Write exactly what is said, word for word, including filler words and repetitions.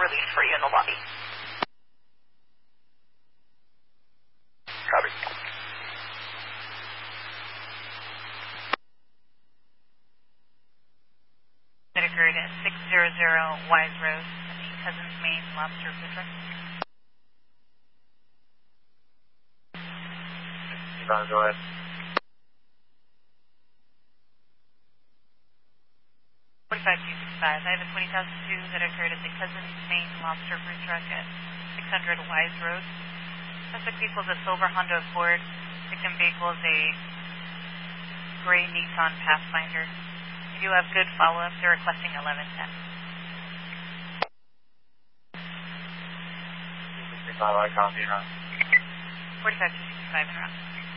release for you in the lobby. Copy. That occurred at six hundred Wise Road at the Cousins Maine Lobster Food Truck. Go ahead. forty-five two sixty-five. I have a twenty thousand two that occurred at the Cousins Maine Lobster Food Truck at six hundred Wise Road. Suspect equals a silver Honda Accord. Victim vehicle is a gray Nissan Pathfinder. If you have good follow-up, they're requesting eleven ten. I copy, huh? forty-five two sixty-five and around.